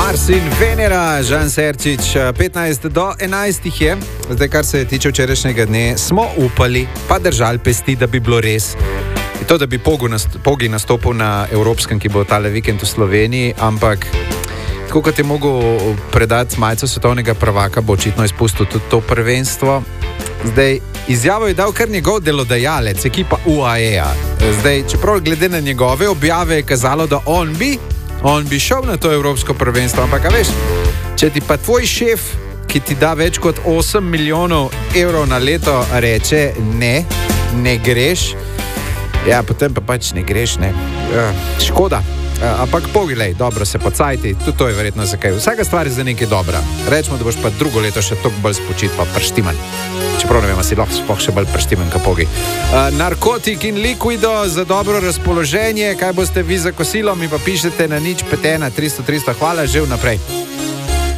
Mars in Venera, Žan Serčič, 15 do 11 je. Zdaj, kar se tiče včerajšnjega dne, smo upali, pa držali pesti, da bi bilo res. To, da bi Pogi nastopil na Evropskem, ki bo tale vikend v Sloveniji, ampak tako kot je mogel predati majico svetovnega prvaka, bo očitno izpustil tudi to prvenstvo. Zdaj, izjavo je dal kar njegov delodajalec, ekipa UAE. Zdaj, čeprav glede na njegove objave je kazalo, da on bi šel na to Evropsko prvenstvo, ampak veš, če ti pa tvoj šef, ki ti da več kot 8 milijonov evrov na leto, reče ne greš, ja, potem pa pač ne greš, ne. Škoda. Ampak pogledaj, dobro se pocajti, tudi to je verjetno zakaj. Vsaka stvar je za nekaj dobra. Rečemo, da boš pa drugo leto še toliko bolj spočit, pa prštiman. Čeprav ne vem, si lahko spoh še bolj prštiman, ka Pogi. Narkotik in Liquido za dobro razpoloženje. Kaj boste vi za kosilo, mi pa pišete na 051 300 300. Hvala že vnaprej.